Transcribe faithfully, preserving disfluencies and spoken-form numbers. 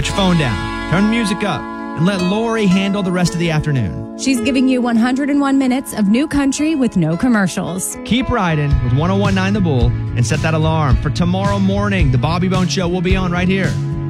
Put your phone down, turn the music up, and let Lori handle the rest of the afternoon. She's giving you one hundred one minutes of new country with no commercials. Keep riding with one oh one point nine The Bull and set that alarm for tomorrow morning. The Bobby Bone Show will be on right here.